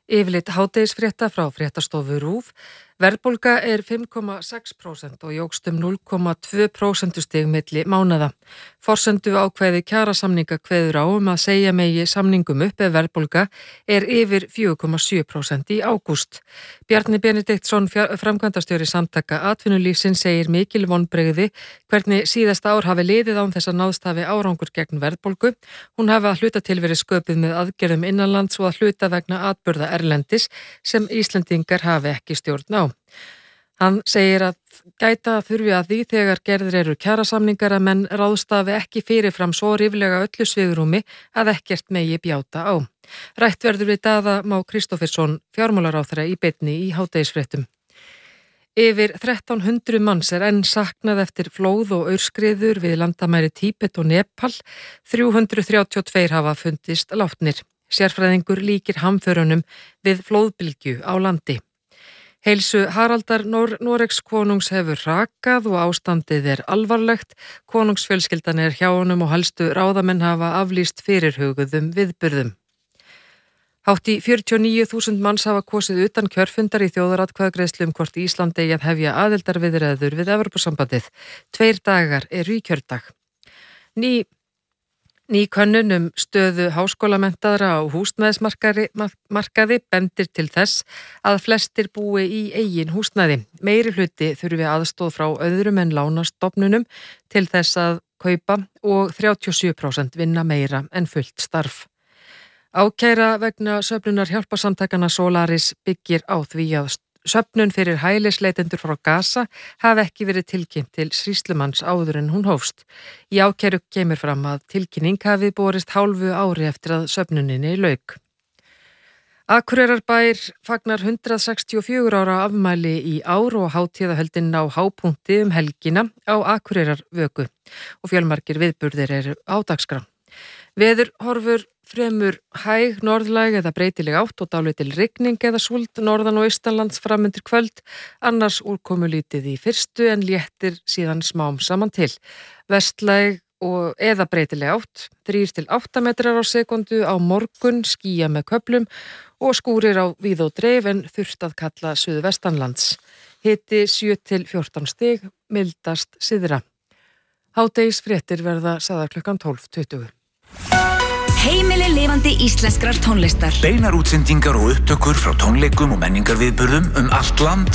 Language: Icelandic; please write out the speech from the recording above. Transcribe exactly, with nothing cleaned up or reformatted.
Yfirlit hádegisfrétta frá fréttastofu RÚV. Verðbólga er fimm komma sex prósent og jókst um núll komma tvö prósentustig milli mánaða. Forsendu ákvæði kjarasamninga kveður á um að segja megi samningum upp ef verðbólga er yfir fjögur komma sjö prósent í ágúst. Bjarni Benediktsson, framkvæmdastjóri Samtaka atvinnulífsins, segir mikil vonbrigði hvernig síðasta ár hafi liðið án þess að náðst hafi árangur gegn verðbólgu. Hún hafi að hluta til verið sköpuð með aðgerðum innanlands og að hluta vegna atburða erlendis sem Íslendingar hafi ekki stjórn á. Hann segir að gæta þurfi að því þegar gerðir eru kjarasamningar að menn ráðstafi ekki fyrirfram svo ríflega öllu svigrúmi að ekkert megi bjáta á. Rætt verður við Daða Má Kristófersson, fjármálaráðherra, í beinni í hádegisfréttum. Yfir þrettán hundruð manns er enn saknað eftir flóð og aurskriður við landamæri Tíbet og Nepal. þrjú hundruð þrjátíu og tvö hafa fundist látnir. Sérfræðingur líkir hamförunum við flóðbylgju á landi. Heilsu Haraldar Nor- Noregs konungs hefur hrakað og ástandið er alvarlegt. Konungsfjölskyldan er hjá honum og helstu ráðamenn hafa aflýst fyrirhuguðum viðburðum. Hátt í fjörutíu og níu þúsund manns hafa kosið utan kjörfundar í þjóðaratkvæðagreiðslu um hvort Ísland eigi að hefja aðildarviðræður við Evrópusambandið. Tveir dagar eru í kjördag. Ný Ný könnun um stöðu háskólamenntaðra á húsnæðismarkaði bendir til þess að flestir búi í eigin húsnæði. Meiri hluti þurfi aðstoð frá öðrum en lánastofnunum til þess að kaupa og þrjátíu og sjö prósent vinna meira en fullt starf. Ákæra vegna söfnunar hjálparsamtakana Solaris byggir á því að söfnun fyrir hælisleitendur frá Gaza hafi ekki verið tilkynnt til sýslumanns áður en hún hófst. Í ákæru kemur fram að tilkynning hafi borist hálfu ári eftir að söfnuninni lauk. Akureyrarbær fagnar hundrað sextíu og fjögurra ára afmæli í ár og hátíðahöldin á hápunkti um helgina á Akureyrarvöku og fjölmargir viðburðir eru á dagskrá. Veður horfur fremur hæg norðlæg eða breytileg átt og dálítil rigning eða súld norðan og austanlands fram undir kvöld, annars úrkomulítið í fyrstu en léttir síðan smám saman til. Vestlæg og eða breytileg átt, þrír til átta metrar á sekundu á morgun, skýja með köflum og skúrir á víð og dreif en þurft að kalla suðvestanlands. Hiti sjö til fjórtán stig, mildast syðra. Hádegisfréttir verða sagðar klukkan tólf tuttugu. Heimili lifandi íslenskrar tónlistar. Beinar útsendingar og upptökur frá tónleikum og menningarviðburðum um allt land